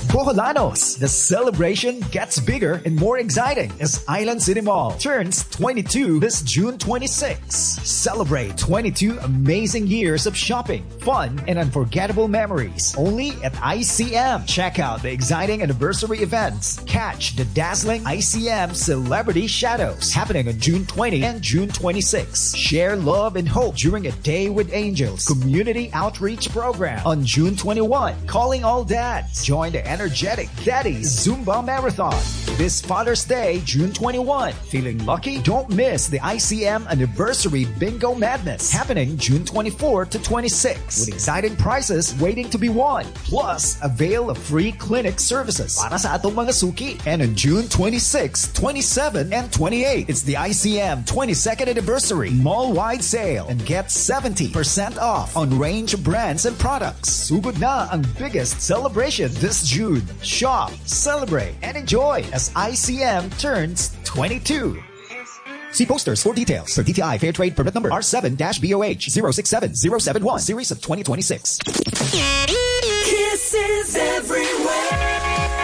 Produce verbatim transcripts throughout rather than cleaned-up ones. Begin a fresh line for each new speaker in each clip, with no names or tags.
Boholanos, the celebration gets bigger and more exciting as Island City Mall turns twenty-two this June twenty-sixth. Celebrate twenty-two amazing years of shopping, fun, and unforgettable memories only at I C M. Check out the exciting anniversary events. Catch the dazzling I C M Celebrity Shadows happening on June twentieth and June twenty-sixth. Share love and hope during a Day with Angels community outreach program on June twenty-first. Calling all dads. Join the energetic Daddies Zumba Marathon this Father's Day, June twenty-first. Feeling lucky? Don't miss the I C M Anniversary Bingo Madness happening June twenty-fourth to twenty-sixth with exciting prizes waiting to be won. Plus, avail of free clinic services para sa atong mga suki. And on June twenty-sixth, twenty-seventh, and twenty-eighth, it's the I C M twenty-second Anniversary Mall-wide Sale and get seventy percent off on range of brands and products. Sugod na ang biggest celebration this June. Shop, celebrate, and enjoy as I C M turns twenty-two. See posters for details. For D T I Fair Trade Permit Number R seven B O H zero six seven zero seven one, Series of twenty twenty-six.
Kisses everywhere.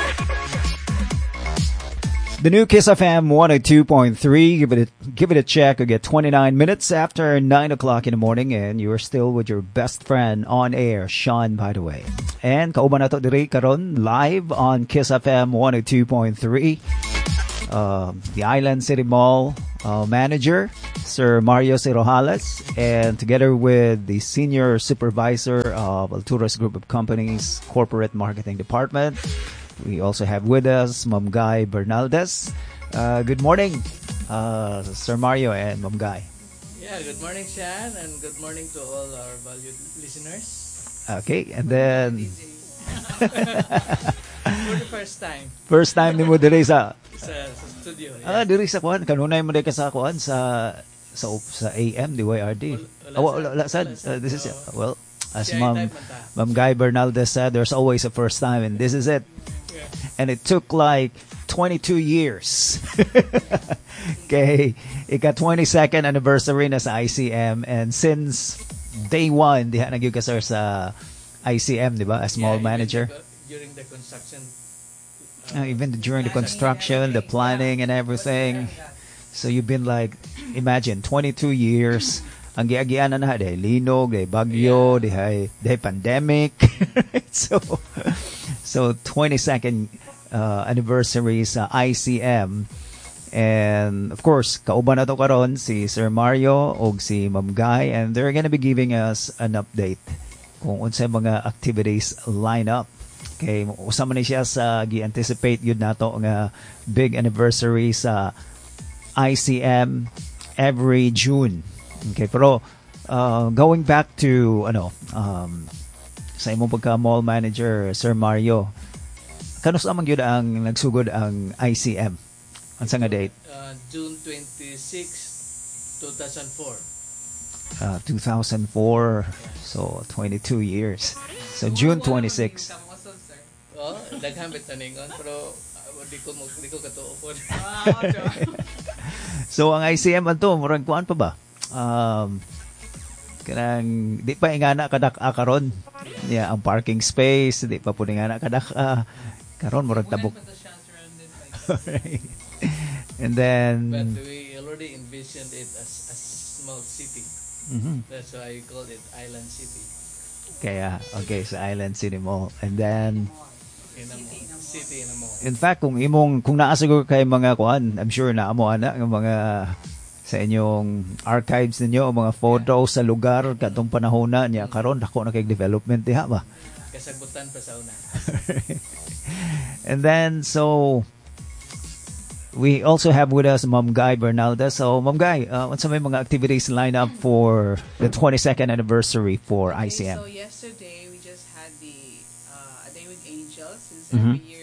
The new Kiss F M one oh two point three. Give it a, give it a check. You get twenty-nine minutes after nine o'clock in the morning, and you are still with your best friend on air, Sean, by the way. And kauban nato diri karon live on Kiss F M one oh two point three. Uh, the Island City Mall uh, manager, Sir Mario Cirojales, and together with the senior supervisor of Alturas Group of Companies Corporate Marketing Department. We also have with us Ma'am Guy Bernaldez. Uh, good morning, uh, Sir Mario and Ma'am Guy.
Yeah, good morning, Shan, and good morning to all our valued listeners.
Okay, and then
for the first time.
First time ni mo diri sa
sa, sa studio. Yes.
Ah, diri sa kuan kanunay mo diri ka sa kuan sa sa sa A M D Y R D. Oh, wala, wala, sad. Uh, this is it. Well, as Ma'am Ma'am Guy Bernaldez said, there's always a first time, and this is it. And it took like twenty-two years. Okay, ika twenty-second anniversary na sa I C M, and since day one, diha nagyud ka sir sa I C M, di ba? As mall yeah, manager.
During the construction.
Uh, uh, even during the construction, the planning and everything. So you've been like, imagine, twenty-two years. Ang giagianan na day linog, day bagyo, day day pandemic. so so twenty-second uh, anniversary sa I C M, and of course kauban nato karon si Sir Mario og si Ma'am Guy, and they're gonna be giving us an update kung unsa mga activities line up. Okay, usama ni siya sa gi-anticipate yun nato nga big anniversary sa I C M every June. Okay, pero uh, going back to ano um, sa imong pagka mall manager, Sir Mario, kanus amang gyud ang nagsugod ang I C M? Unsa nga date?
Uh, June twenty-sixth, two thousand four.
Uh, two thousand four. So twenty-two years. So June twenty-sixth.
Oh, daghan bet taningon pero uh, di ko di ko katuo pod.
So ang I C M ato murag kuan pa ba? Um, kanang di pa ingana kadak karon yeah, ang parking space di pa pud ingana kadak uh, karon murag tabok. And then
but we already envisioned it as a small city. Mm-hmm. That's why I called it Island City.
Kaya okay sa so Island City Mall, and then
in a mall. City in a mall.
In fact, kung imong kung naa siguro kay mga kuan, I'm sure na amo ana ng mga sa inyong archives ninyo, mga photos sa lugar katong panahon na niya karon dako na kay development diha ba.
Kasagutan pa sa una.
And then so we also have with us Ma'am Guy Bernaldez. So Ma'am Guy, uh, what's some mga activities lined up for the twenty-second anniversary for
okay,
I C M?
So yesterday we just had the uh, A Day with Angels. Since
mm-hmm.
every year